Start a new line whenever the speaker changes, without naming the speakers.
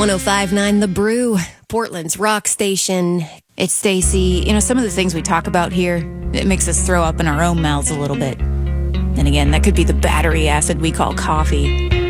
105.9 The Brew, Portland's rock station.
It's Stacy. Some of the things we talk about here, it makes us throw up in our own mouths a little bit. And again, that could be the battery acid we call coffee.